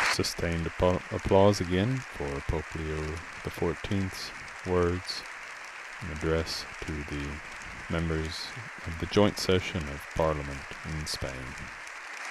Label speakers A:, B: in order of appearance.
A: sustained applause again for Pope Leo XIV's words, an address to the members of the joint session of Parliament in Spain.